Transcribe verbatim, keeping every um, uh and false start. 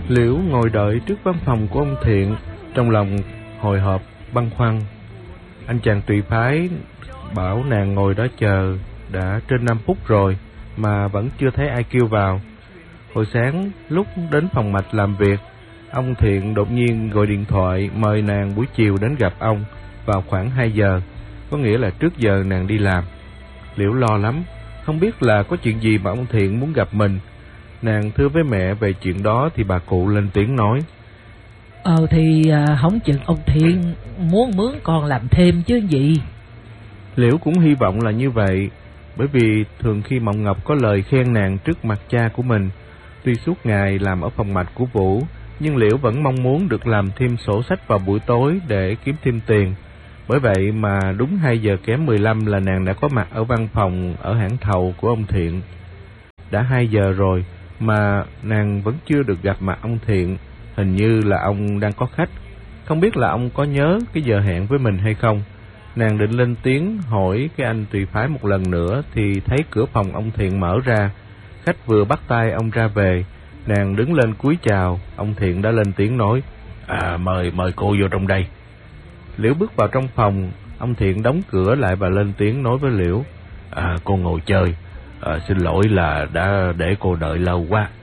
Liễu ngồi đợi trước văn phòng của ông Thiện, trong lòng hồi hộp băn khoăn. Anh chàng tùy phái bảo nàng ngồi đó chờ đã trên năm phút rồi mà vẫn chưa thấy ai kêu vào. Hồi sáng lúc đến phòng mạch làm việc, ông Thiện đột nhiên gọi điện thoại mời nàng buổi chiều đến gặp ông vào khoảng hai giờ, có nghĩa là trước giờ nàng đi làm. Liễu lo lắm, không biết là có chuyện gì mà ông Thiện muốn gặp mình. Nàng thưa với mẹ về chuyện đó thì bà cụ lên tiếng nói: Ờ thì à, không chừng ông Thiện muốn mướn con làm thêm chứ gì. Liễu cũng hy vọng là như vậy, bởi vì thường khi Mộng Ngọc có lời khen nàng trước mặt cha của mình. Tuy suốt ngày làm ở phòng mạch của Vũ, nhưng Liễu vẫn mong muốn được làm thêm sổ sách vào buổi tối để kiếm thêm tiền. Bởi vậy mà đúng hai giờ kém mười lăm là nàng đã có mặt ở văn phòng ở hãng thầu của ông Thiện. Đã hai giờ rồi mà nàng vẫn chưa được gặp mặt ông Thiện. Hình như là ông đang có khách, không biết là ông có nhớ cái giờ hẹn với mình hay không. Nàng định lên tiếng hỏi cái anh tùy phái một lần nữa thì thấy cửa phòng ông Thiện mở ra. Khách vừa bắt tay ông ra về. Nàng đứng lên cúi chào. Ông Thiện đã lên tiếng nói: À mời mời cô vô trong đây. Liễu bước vào trong phòng. Ông Thiện đóng cửa lại và lên tiếng nói với Liễu: À cô ngồi chơi, à, xin lỗi là đã để cô đợi lâu quá.